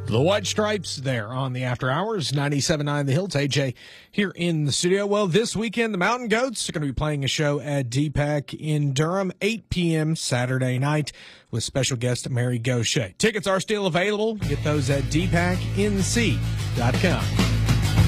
The White Stripes there on the After Hours, 97.9 The Hill. It's AJ here in the studio. Well, this weekend, the Mountain Goats are going to be playing a show at DPAC in Durham, 8 p.m. Saturday night with special guest Mary Gauthier. Tickets are still available. Get those at dpacnc.com.